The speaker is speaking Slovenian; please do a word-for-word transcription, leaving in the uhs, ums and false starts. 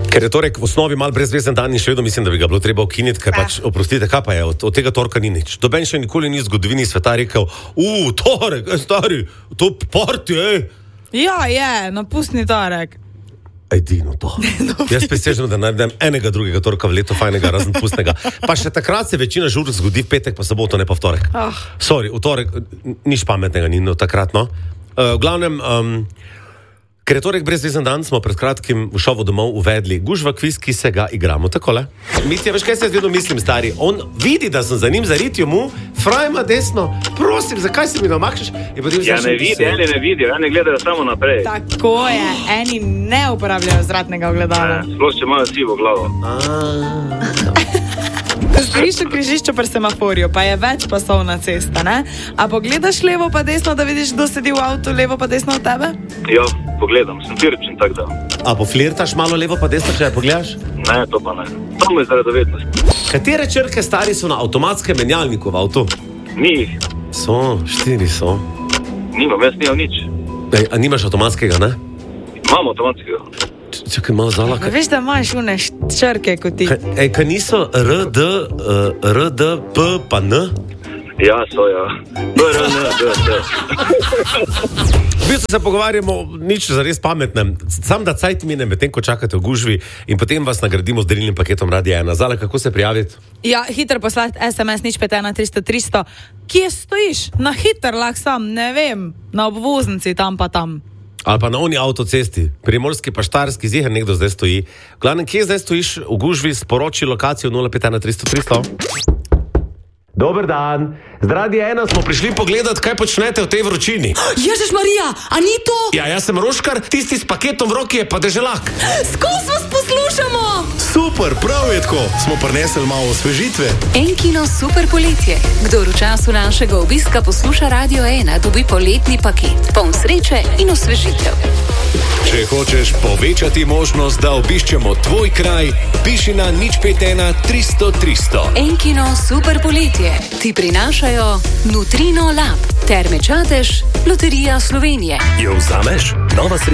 Ker je torek v osnovi mal brezvezen dan in še vedno mislim, da bi ga bilo treba ukiniti, ker pač, oprostite, kaj pa je, od, od tega torka ni nič. Doben še nikoli ni v zgodovini sveta rekel, u, torek, ej, stari, to party, ej. Ja, je, napustni torek. Edino to. Jaz prisežem, da najdem enega drugega torka v letu fajnega, razen pustnega. Pa še takrat se večina žur zgodi v petek, pa soboto, ne pa v torek. Oh. Sorry, v torek nič pametnega ni no, takrat, no. Uh, v glavnem, um, ker je torek brezvezen dan, smo pred kratkim v šovu domov uvedli gužva kviz, ki se ga igramo takole. Mitja, veš kaj se jaz vedno mislim, stari? On vidi, da sem za njim zaritil mu, frajma desno, prosim, zakaj se mi namakneš? Ja, ne vidi, eni ne vidijo, eni gledajo samo naprej. Tako je, eni ne uporabljajo zratnega ogledala. Sploh če imajo sivo glavo. Stojiš v križišču pri semaforju, pa je več pasovna cesta, ne? A pogledaš levo pa desno, da vidiš, kdo sedi v avtu, levo pa desno od tebe? Ja, pogledam, sem firčen tak da. A poflirtaš malo levo pa desno, če je pogledaš? Ne, to pa ne. To mi je zaradi vednosti. Katere črke stari so na avtomatskem menjalniku v avtu? Ni jih. So, štiri so. Nimam, jaz nimam nič. Ej, a nimaš avtomatskega, ne? Imam avtomatskega. Čakaj, malo zalaka. Veš, da imaš une črke kot ti. Ej, kaj niso R, D, uh, R, D, P, pa N? Ja, so, ja. B, R, N, D, D. V bistvu se pogovarjamo nič zares pametnem. Sam da cajt mine med tem, ko čakate v gužvi in potem vas nagradimo z delilnim paketom Radia ena. Zala, kako se prijaviti? Ja, hitro poslati es em es nič pet ena tristo tristo. Kje stojiš? Na hiter lahko sam, ne vem, na obvoznici tam pa tam. Ali pa na oni avtocesti, primorski pa štarski, ziher nekdo zdaj stoji. V glavnem, kje zdaj stojiš v gužvi, sporoči lokacijo nula pet ena tristo tristo. Dober dan, z Radia ena smo prišli pogledat, kaj počnete v tej vročini. Ježiš Marija, a ni to? Ja, jaz sem Roškar, tisti s paketom v roki je pa Deželak. Skos vas poslušamo! Super, prav je tako, smo prinesli malo osvežitve. Enkino super poletje. Kdor v času našega obiska posluša Radio ena, dobi poletni paket, poln sreče in osvežitev. Če hočeš povečati možnost, da obiščemo tvoj kraj, piši na nič pet ena tristo tristo. Enkino super poletje ti prinašajo Nutrino Lab, Terme Čatež, Loterija Slovenije. Jo vzameš? Nova